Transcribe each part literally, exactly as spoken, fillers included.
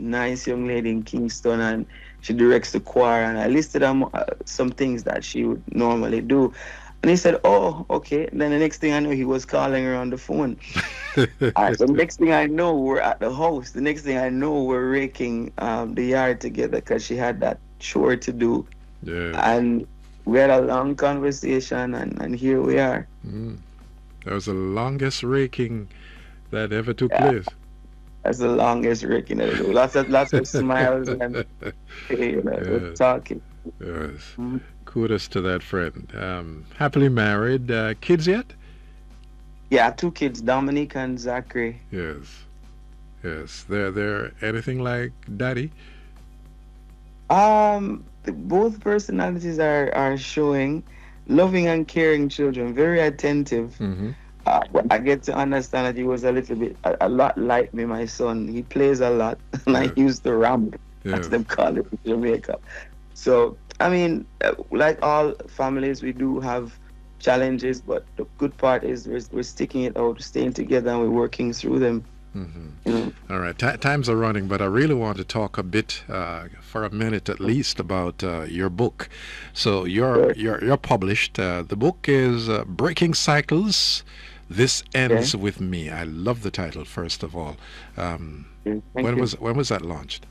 nice young lady in Kingston, and she directs the choir. And I listed um, uh, some things that she would normally do. And he said, oh, okay. And then the next thing I know, he was calling her on the phone. uh, the next thing I know, we're at the house. The next thing I know, we're raking um, the yard together because she had that chore to do. Yes. And we had a long conversation, and, and here we are. Mm. That was the longest raking that ever took Yeah. place. That's the longest raking ever. Lots of lots of smiles and you know, Yes. talking. Yes. Mm-hmm. Kudos to that friend. Um, happily married. Uh, kids yet? Yeah, two kids, Dominic and Zachary. Yes. Yes. They're they're anything like daddy? Um, the, both personalities are are showing loving and caring children, very attentive. Mm-hmm. Uh, but I get to understand that he was a little bit, a, a lot like me, my son. He plays a lot, and Yes. I used to ramp, Yes. as them call it in Jamaica. So, I mean, uh, like all families, we do have challenges, but the good part is we're, we're sticking it out, staying together, and we're working through them. Mm-hmm. You know? All right, T- times are running, but I really want to talk a bit, uh, for a minute at least, about uh, your book. So you're Sure. you're, you're published. Uh, the book is uh, Breaking Cycles. This Ends Okay. with Me. I love the title, first of all. Um, Thank when you. was when was that launched?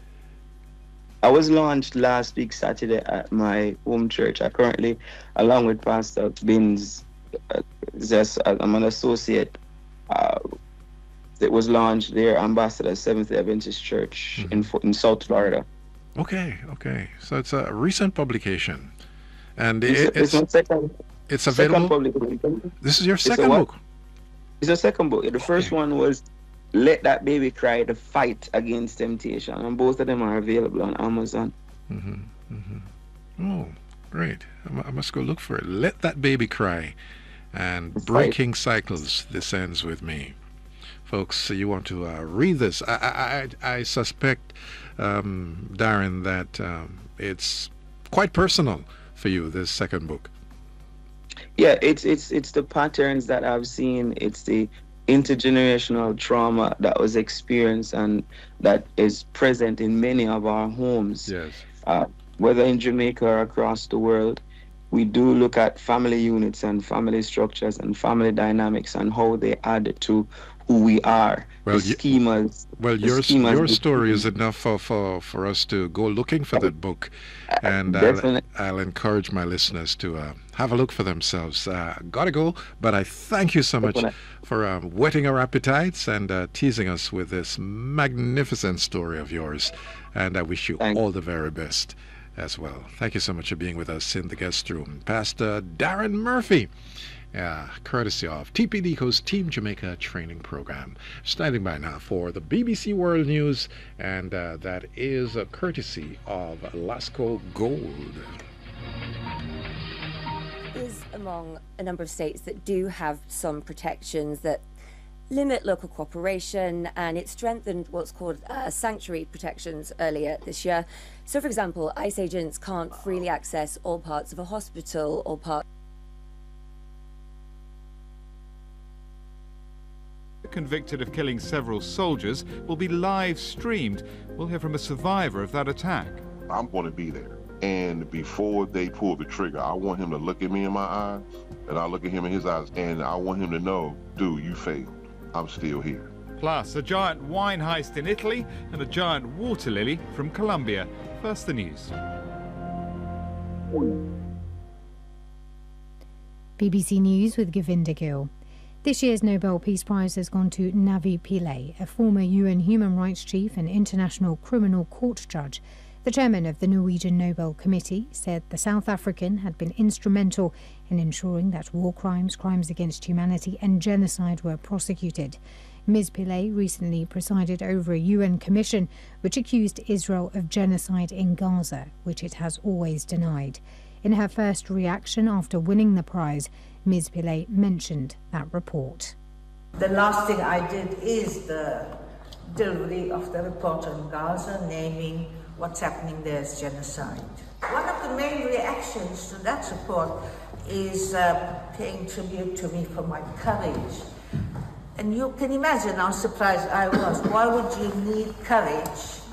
I was launched last week Saturday at my home church. I currently, along with Pastor Binns, uh, just uh, I'm an associate. Uh, it was launched there, Ambassador Seventh-day Adventist Church Mhm. in Fo- in South Florida. Okay, okay. So it's a recent publication, and It's, it, it's it's my second it's second available. publication. This is your a second what? book. It's a second book. The first Okay. one was Let That Baby Cry: The Fight Against Temptation, and both of them are available on Amazon. Mm-hmm, mm-hmm. Oh, great! I, mu- I must go look for it. Let That Baby Cry, and The Fight. Breaking Cycles. This Ends with Me. Folks, you want to uh, read this? I I, I, I suspect, um, Darren, that um, it's quite personal for you. This second book. Yeah, it's it's it's the patterns that I've seen. It's the intergenerational trauma that was experienced and that is present in many of our homes, Yes. uh, whether in Jamaica or across the world. We do look at family units and family structures and family dynamics and how they add to who we are. Well, the you- schemas. Well, the your schemas your that- story is enough for, for, for us to go looking for that book, and I'll, Definitely. I'll encourage my listeners to uh, have a look for themselves. Uh, gotta go, but I thank you so much Definitely. for uh, whetting our appetites and uh, teasing us with this magnificent story of yours, and I wish you Thank- all the very best as well. Thank you so much for being with us in the guest room, Pastor Darren Murphy. Uh, courtesy of T P D Co's Team Jamaica training program. Standing by now for the B B C World News, and uh, that is a courtesy of Lasco Gold. Is among a number of states that do have some protections that limit local cooperation, and it strengthened what's called uh, sanctuary protections earlier this year. So, for example, ICE agents can't freely access all parts of a hospital or part. Convicted of killing several soldiers, will be live streamed. We'll hear from a survivor of that attack. I'm going to be there. And before they pull the trigger, I want him to look at me in my eyes, and I look at him in his eyes, and I want him to know, dude, you failed. I'm still here. Plus, a giant wine heist in Italy and a giant water lily from Colombia. First, the news. B B C News with Govinda Gill. This year's Nobel Peace Prize has gone to Navi Pillay, a former U N human rights chief and international criminal court judge. The chairman of the Norwegian Nobel Committee said the South African had been instrumental in ensuring that war crimes, crimes against humanity and genocide were prosecuted. Miz Pillay recently presided over a U N commission which accused Israel of genocide in Gaza, which it has always denied. In her first reaction after winning the prize, Miz Pillay mentioned that report. The last thing I did is the delivery of the report on Gaza, naming what's happening there as genocide. One of the main reactions to that report is uh, paying tribute to me for my courage. And you can imagine how surprised I was. Why would you need courage